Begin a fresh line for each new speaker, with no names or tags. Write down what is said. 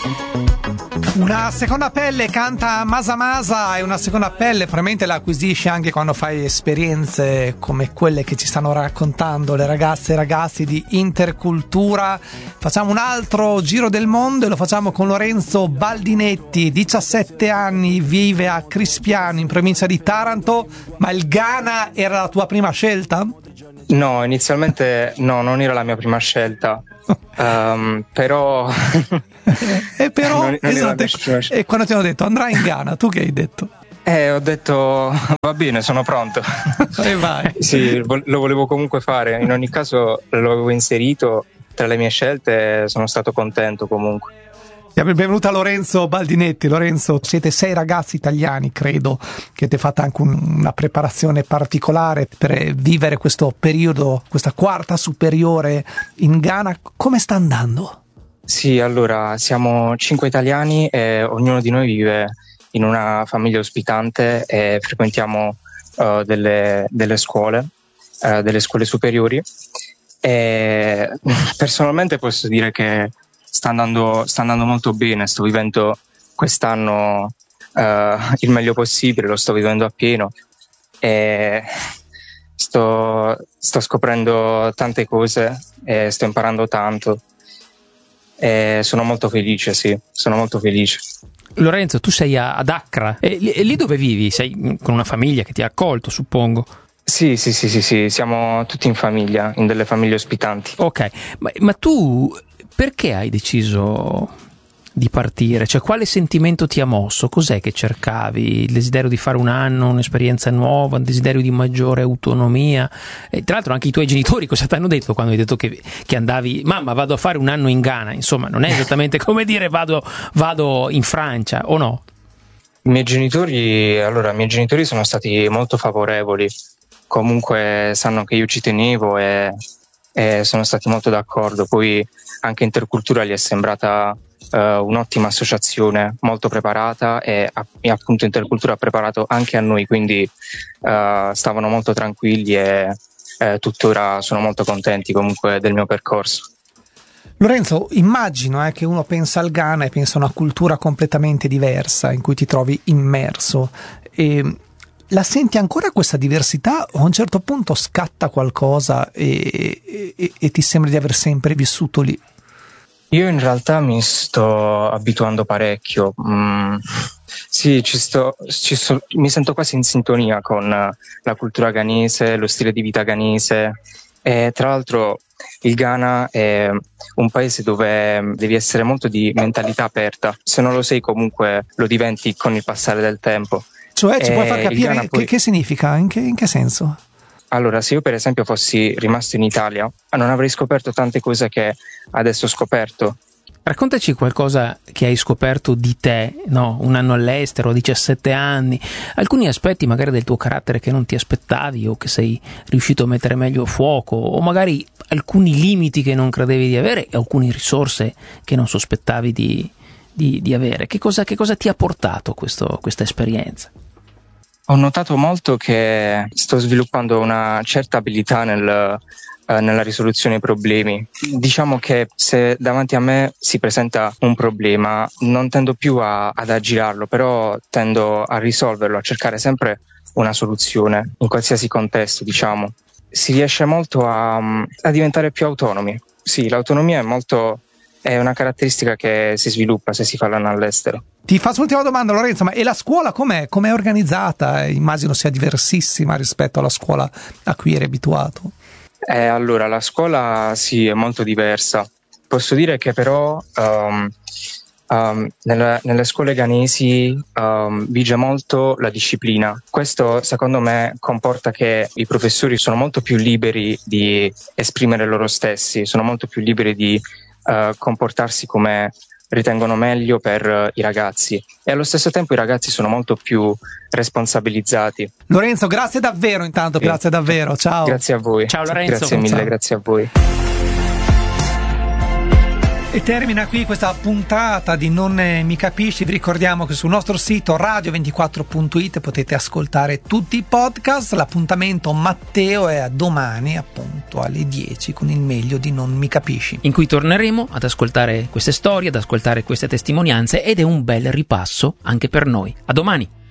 Una seconda pelle, canta Masa Masa, e una seconda pelle probabilmente la acquisisci anche quando fai esperienze come quelle che ci stanno raccontando le ragazze e i ragazzi di Intercultura. Facciamo un altro giro del mondo e lo facciamo con Lorenzo Baldinetti, 17 anni, vive a Crispiano in provincia di Taranto, ma il Ghana era la tua prima scelta?
No, inizialmente no, non era la mia prima scelta. Però
non esatto. E quando ti hanno detto andrai in Ghana, tu che hai detto?
Ho detto va bene, sono pronto.
E vai.
Sì, lo volevo comunque fare. In ogni caso lo avevo inserito tra le mie scelte, sono stato contento comunque.
Benvenuta Lorenzo Baldinetti. Lorenzo, siete 6 ragazzi italiani, credo, che avete fatto anche una preparazione particolare per vivere questo periodo, questa quarta superiore in Ghana. Come sta andando?
Sì, allora, siamo 5 italiani e ognuno di noi vive in una famiglia ospitante e frequentiamo delle scuole superiori. E personalmente posso dire che sta andando molto bene, sto vivendo quest'anno il meglio possibile, lo sto vivendo appieno e sto scoprendo tante cose e sto imparando tanto e sono molto felice, sì, sono molto felice.
Lorenzo, tu sei ad Accra e lì dove vivi? Sei con una famiglia che ti ha accolto, suppongo?
Sì, siamo tutti in famiglia, in delle famiglie ospitanti.
Ok, ma tu perché hai deciso di partire? Cioè, quale sentimento ti ha mosso? Cos'è che cercavi? Il desiderio di fare un anno, un'esperienza nuova, un desiderio di maggiore autonomia? E tra l'altro anche i tuoi genitori cosa ti hanno detto quando hai detto che andavi? Mamma, vado a fare un anno in Ghana. Insomma, non è esattamente come dire vado in Francia, o no?
I miei genitori sono stati molto favorevoli. Comunque sanno che io ci tenevo e sono stati molto d'accordo. Poi anche Intercultura gli è sembrata un'ottima associazione, molto preparata e appunto Intercultura ha preparato anche a noi, quindi stavano molto tranquilli e tuttora sono molto contenti comunque del mio percorso.
Lorenzo, immagino che uno pensa al Ghana e pensa a una cultura completamente diversa in cui ti trovi immerso. La senti ancora questa diversità o a un certo punto scatta qualcosa e ti sembra di aver sempre vissuto lì?
Io in realtà mi sto abituando parecchio. Sì, mi sento quasi in sintonia con la cultura ghanese, lo stile di vita ghanese. E tra l'altro il Ghana è un paese dove devi essere molto di mentalità aperta. Se non lo sei comunque lo diventi con il passare del tempo.
Cioè ci puoi far capire che significa? In che senso?
Allora, se io per esempio fossi rimasto in Italia, non avrei scoperto tante cose che adesso ho scoperto.
Raccontaci qualcosa che hai scoperto di te, no? Un anno all'estero, 17 anni, alcuni aspetti magari del tuo carattere che non ti aspettavi o che sei riuscito a mettere meglio a fuoco, o magari alcuni limiti che non credevi di avere e alcune risorse che non sospettavi di avere. Che cosa ti ha portato questa esperienza?
Ho notato molto che sto sviluppando una certa abilità nella risoluzione dei problemi. Diciamo che se davanti a me si presenta un problema, non tendo più ad aggirarlo, però tendo a risolverlo, a cercare sempre una soluzione in qualsiasi contesto, diciamo. Si riesce molto a diventare più autonomi. Sì, l'autonomia è una caratteristica che si sviluppa se si fa l'anno all'estero.
Ti faccio un'ultima domanda, Lorenzo, ma e la scuola com'è? Com'è organizzata? Immagino sia diversissima rispetto alla scuola a cui eri abituato.
Allora, la scuola sì, è molto diversa. Posso dire che però nelle scuole ghanesi vige molto la disciplina. Questo secondo me comporta che i professori sono molto più liberi di esprimere loro stessi, sono molto più liberi di comportarsi come ritengono meglio per i ragazzi e allo stesso tempo i ragazzi sono molto più responsabilizzati.
Lorenzo, grazie davvero intanto, grazie davvero, ciao.
Grazie a voi.
Ciao Lorenzo.
Grazie mille,
ciao.
Grazie a voi.
E termina qui questa puntata di Non mi capisci. Vi ricordiamo che sul nostro sito radio24.it potete ascoltare tutti i podcast. L'appuntamento, Matteo, è a domani appunto alle 10 con il meglio di Non mi capisci,
in cui torneremo ad ascoltare queste storie, ad ascoltare queste testimonianze, ed è un bel ripasso anche per noi. A domani!